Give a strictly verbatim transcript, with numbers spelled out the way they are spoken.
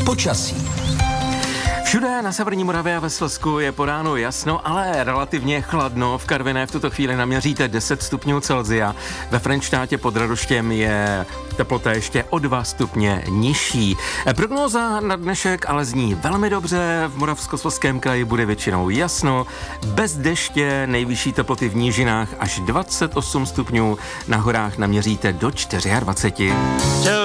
Počasí. Všude na severní Moravě a ve Slezsku je po ránu jasno, ale relativně chladno. V Karviné v tuto chvíli naměříte deset stupňů Celsia. Ve Frenštátě pod Radoštěm je teplota ještě o dva stupně nižší. Prognóza na dnešek ale zní velmi dobře. V Moravskoslezském kraji bude většinou jasno, bez deště, nejvyšší teploty v nížinách až dvacet osm stupňů. Na horách naměříte do dvacet čtyři.